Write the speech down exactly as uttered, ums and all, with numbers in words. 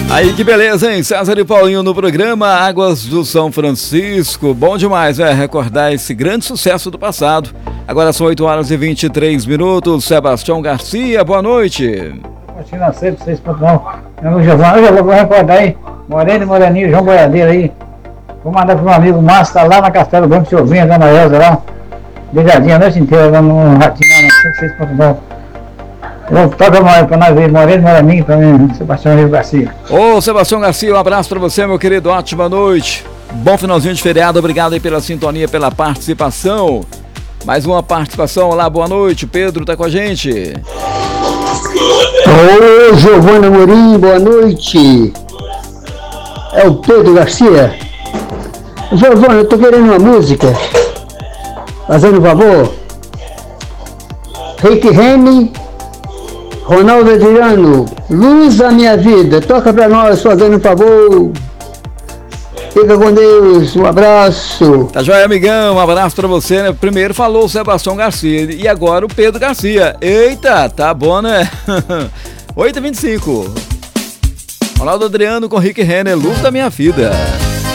Aí que beleza, hein? César e Paulinho no programa Águas do São Francisco. Bom demais, é, recordar esse grande sucesso do passado. Agora são oito horas e vinte e três minutos. Sebastião Garcia, boa noite. Continua cedo, seis ponto nove. Meu Giovanni, eu já vou recordar aí. Moreno e Moreninho, João Boiadeiro aí. Vou mandar pro meu amigo Márcio, tá lá na Castelo Branco, seu Vinha, Dona Elza lá. Ligadinha a noite inteira lá no Ratinho, lá no seis ponto nove. Eu toco pra nós ver, Moreno e Moreninho, pra mim, Sebastião Rio Garcia. Ô, Sebastião Garcia, um abraço pra você, meu querido. Ótima noite. Bom finalzinho de feriado. Obrigado aí pela sintonia, pela participação. Mais uma participação. Olá, boa noite. O Pedro tá com a gente. Ô, Giovanni Amorim, boa noite. É o Pedro Garcia. Giovanni, eu tô querendo uma música. Fazendo um favor. Rick Henry, Ronaldo Adriano, Luz da Minha Vida. Toca pra nós, fazendo um favor. Fica com Deus, um abraço. Tá joia, amigão, um abraço pra você, né? Primeiro falou o Sebastião Garcia e agora o Pedro Garcia. Eita, tá bom, né? oito e vinte e cinco. Ronaldo Adriano com Rick Renner, Luz da Minha Vida.